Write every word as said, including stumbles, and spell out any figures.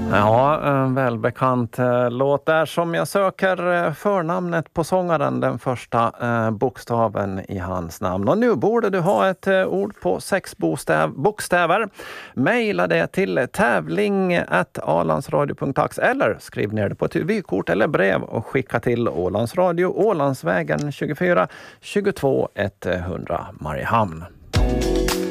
Ja, en välbekant eh, låt där som jag söker eh, förnamnet på sångaren, den första eh, bokstaven i hans namn. Och nu borde du ha ett eh, ord på sex bokstäv, bokstäver. Maila det till tävling at ålandsradio punkt ax eller skriv ner det på ett vykort eller brev och skicka till Ålandsradio, Ålandsvägen tjugofyra tjugotvå etthundra Mariehamn.